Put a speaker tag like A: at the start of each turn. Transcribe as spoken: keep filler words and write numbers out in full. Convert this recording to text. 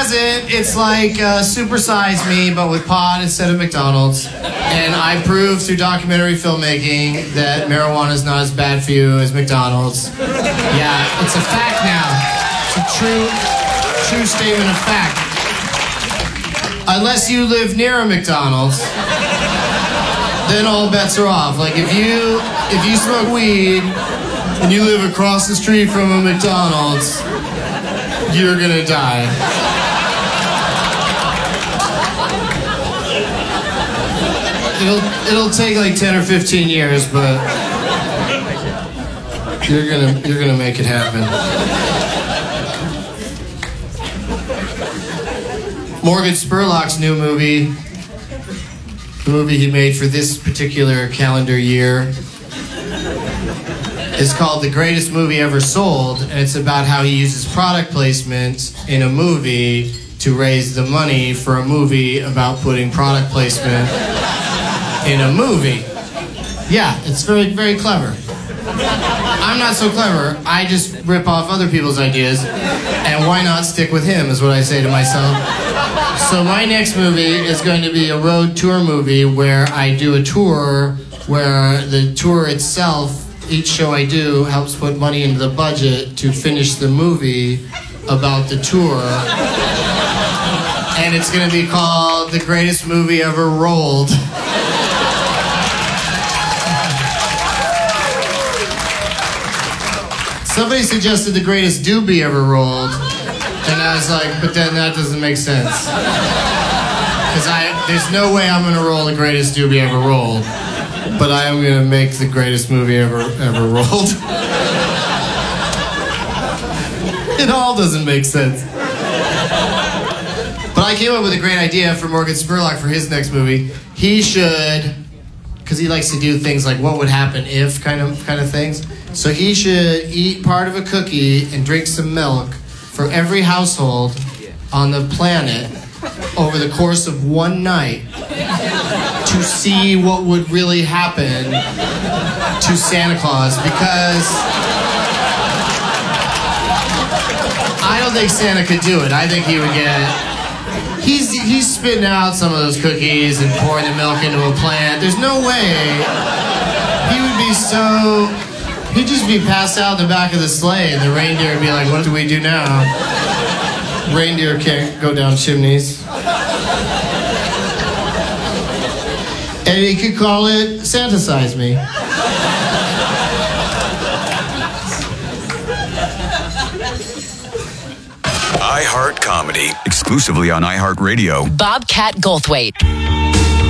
A: hasn't. It's like uh, Super Size Me, but with pot instead of McDonald's. And I proved through documentary filmmaking that marijuana is not as bad for you as McDonald's. Yeah, it's a fact now. It's a true, true statement of fact. Unless you live near a McDonald's, then all bets are off. Like if you if you smoke weed and you live across the street from a McDonald's, you're gonna die. It'll it'll take like ten or fifteen years, but you're gonna you're gonna make it happen. Morgan Spurlock's new movie, the movie he made for this particular calendar year, is called The Greatest Movie Ever Sold, and it's about how he uses product placement in a movie to raise the money for a movie about putting product placement in a movie. Yeah, it's very, very clever. I'm not so clever. I just rip off other people's ideas, and why not stick with him is what I say to myself. So my next movie is going to be a road tour movie where I do a tour where the tour itself, each show I do helps put money into the budget to finish the movie about the tour. And it's going to be called The Greatest Movie Ever Rolled. Somebody suggested The Greatest Doobie Ever Rolled. And I was like, but then that doesn't make sense. Because I, there's no way I'm going to roll The Greatest Doobie Ever Rolled. But I am going to make the greatest movie ever ever rolled. It all doesn't make sense. But I came up with a great idea for Morgan Spurlock for his next movie. He should, because he likes to do things like what would happen if kind of kind of things. So he should eat part of a cookie and drink some milk for every household on the planet over the course of one night to see what would really happen to Santa Claus, because I don't think Santa could do it. I think he would get... He's, he's spitting out some of those cookies and pouring the milk into a plant. There's no way. He would be so... He'd just be passed out in the back of the sleigh, and the reindeer would be like, what do we do now? Reindeer can't go down chimneys. And he could call it Santa Size Me.
B: iHeart Comedy, exclusively on iHeartRadio.
C: Bobcat Goldthwait.